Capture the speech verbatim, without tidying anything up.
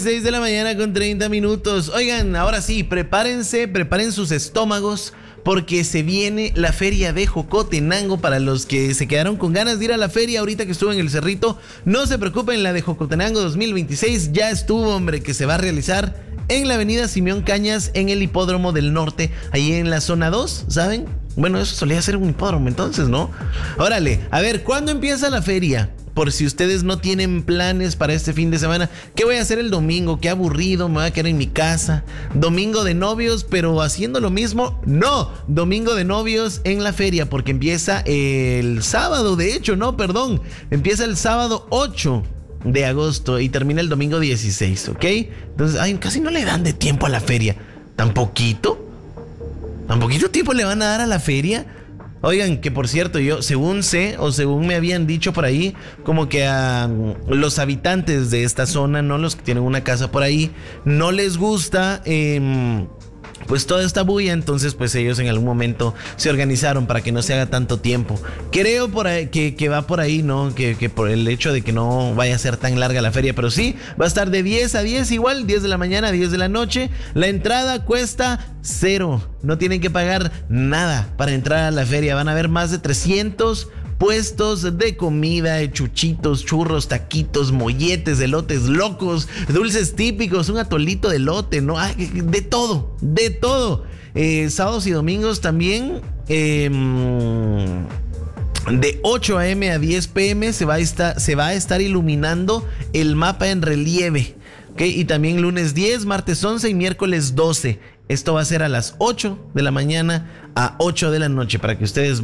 seis de la mañana con treinta minutos. Oigan, ahora sí, prepárense, preparen sus estómagos porque se viene la feria de Jocotenango. Para los que se quedaron con ganas de ir a la feria ahorita que estuvo en el Cerrito, no se preocupen, la de Jocotenango dos mil veintiséis ya estuvo, hombre, que se va a realizar en la avenida Simeón Cañas, en el Hipódromo del Norte, ahí en la zona dos, ¿saben? Bueno, eso solía ser un hipódromo entonces, ¿no? Órale, a ver, ¿cuándo empieza la feria? Por si ustedes no tienen planes para este fin de semana. ¿Qué voy a hacer el domingo? Qué aburrido, me voy a quedar en mi casa. Domingo de novios, pero haciendo lo mismo. No, domingo de novios en la feria, porque empieza el sábado, de hecho, no, perdón. Empieza el sábado ocho de agosto y termina el domingo dieciséis, ¿ok? Entonces, ay, casi no le dan de tiempo a la feria. ¿Tan poquito? ¿Tan poquito tiempo le van a dar a la feria? Oigan, que por cierto, yo según sé o según me habían dicho por ahí, como que a los habitantes de esta zona, no los que tienen una casa por ahí, no les gusta eh, pues toda esta bulla. Entonces pues ellos en algún momento se organizaron para que no se haga tanto tiempo. Creo por ahí, que, que va por ahí, ¿no? Que, que por el hecho de que no vaya a ser tan larga la feria. Pero sí, va a estar de diez a diez igual, diez de la mañana a diez de la noche. La entrada cuesta cero. No tienen que pagar nada para entrar a la feria. Van a haber más de trescientos puestos de comida, de chuchitos, churros, taquitos, molletes, elotes locos, dulces típicos, un atolito de elote, ¿no? Ay, de todo, de todo. Eh, sábados y domingos también. Eh, De ocho a eme a diez pe eme se va a estar, se va a estar iluminando el mapa en relieve. ¿Okay? Y también lunes diez, martes once y miércoles doce. Esto va a ser a las ocho de la mañana a ocho de la noche para que ustedes